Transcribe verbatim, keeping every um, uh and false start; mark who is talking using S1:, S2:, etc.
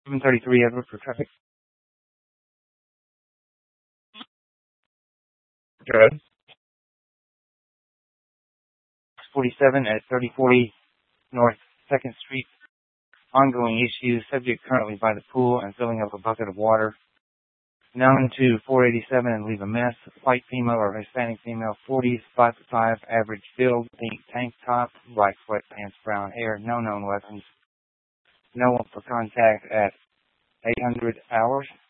S1: seven thirty-three Edward for traffic. Good. forty-seven at thirty forty North second Street. Ongoing issues. Subject currently by the pool and filling up a bucket of water. Known to four eighty-seven and leave a mess. White female or Hispanic female, forties, five foot five, average build, pink tank top, black sweatpants, brown hair, no known weapons. No one for contact at eight hundred hours.